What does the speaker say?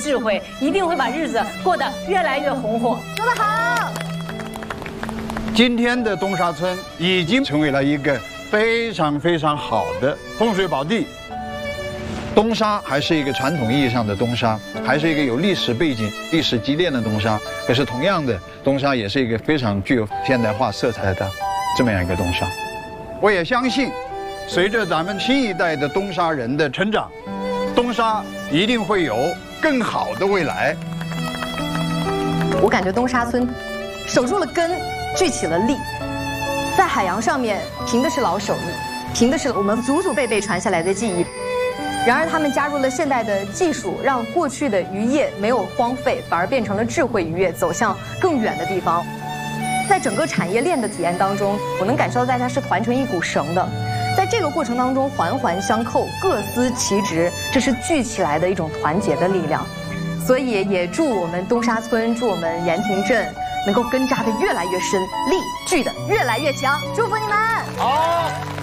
智慧，一定会把日子过得越来越红火。 说得好！ 今天的东沙村已经成为了一个非常非常好的风水宝地。东沙还是一个传统意义上的东沙，还是一个有历史背景、历史积淀的东沙。可是同样的，东沙也是一个非常具有现代化色彩的这么样一个东沙。我也相信，随着咱们新一代的东沙人的成长，东沙一定会有更好的未来。 我感觉东沙村守住了根，聚起了力，在海洋上面凭的是老手艺，凭的是我们祖祖辈辈传下来的技艺。然而他们加入了现代的技术，让过去的渔业没有荒废，反而变成了智慧渔业，走向更远的地方。在整个产业链的体验当中，我能感受到大家是团成一股绳的，在这个过程当中环环相扣，各司其职，这是聚起来的一种团结的力量。所以也祝我们东沙村，祝我们延平镇能够根扎得越来越深，力聚得越来越强，祝福你们！ 好。